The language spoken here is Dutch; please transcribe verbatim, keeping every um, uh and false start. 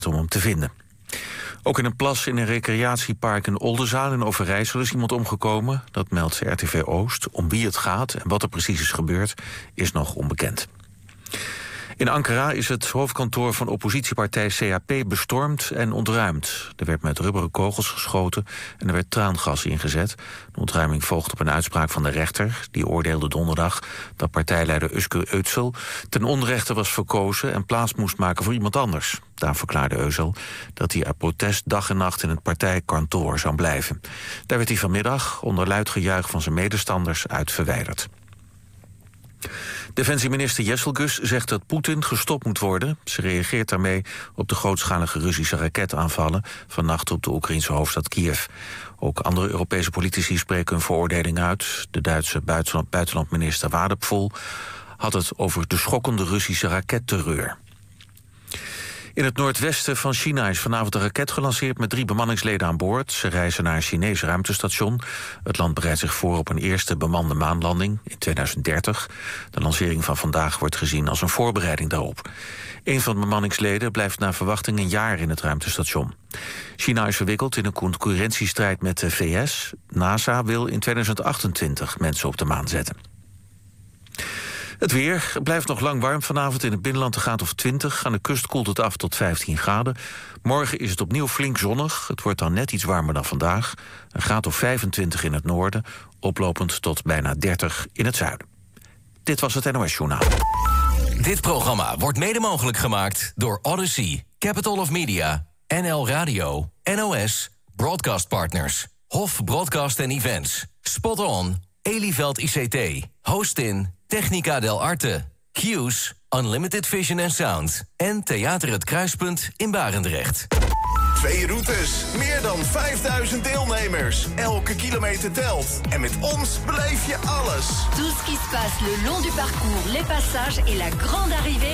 om hem te vinden. Ook in een plas in een recreatiepark in Oldenzaal in Overijssel is iemand omgekomen. Dat meldt R T V Oost. Om wie het gaat en wat er precies is gebeurd is nog onbekend. In Ankara is het hoofdkantoor van oppositiepartij C H P bestormd en ontruimd. Er werd met rubberen kogels geschoten en er werd traangas ingezet. De ontruiming volgt op een uitspraak van de rechter. Die oordeelde donderdag dat partijleider Özgür Özel ten onrechte was verkozen en plaats moest maken voor iemand anders. Daar verklaarde Özel dat hij uit protest dag en nacht in het partijkantoor zou blijven. Daar werd hij vanmiddag onder luid gejuich van zijn medestanders uit verwijderd. Defensieminister Jesselgus zegt dat Poetin gestopt moet worden. Ze reageert daarmee op de grootschalige Russische raketaanvallen vannacht op de Oekraïnse hoofdstad Kiev. Ook andere Europese politici spreken hun veroordeling uit. De Duitse buitenland, buitenlandminister Wadephol had het over de schokkende Russische raketterreur. In het noordwesten van China is vanavond een raket gelanceerd met drie bemanningsleden aan boord. Ze reizen naar een Chinees ruimtestation. Het land bereidt zich voor op een eerste bemande maanlanding in tweeduizend dertig. De lancering van vandaag wordt gezien als een voorbereiding daarop. Een van de bemanningsleden blijft naar verwachting een jaar in het ruimtestation. China is verwikkeld in een concurrentiestrijd met de V S. NASA wil in tweeduizend achtentwintig mensen op de maan zetten. Het weer blijft nog lang warm vanavond in het binnenland een graad of twintig. Aan de kust koelt het af tot vijftien graden. Morgen is het opnieuw flink zonnig. Het wordt dan net iets warmer dan vandaag. Een graad of vijfentwintig in het noorden, oplopend tot bijna dertig in het zuiden. Dit was het N O S Journaal. Dit programma wordt mede mogelijk gemaakt door Odyssey, Capital of Media, N L Radio, N O S, Broadcast Partners, Hof Broadcast en Events, Spot On, Elieveld I C T, Hostin, Technica del Arte, Q's, Unlimited Vision and Sound en Theater Het Kruispunt in Barendrecht. Twee routes, meer dan vijfduizend deelnemers. Elke kilometer telt. En met ons beleef je alles. Tout ce qui se passe le long du parcours, les passages et la grande arrivée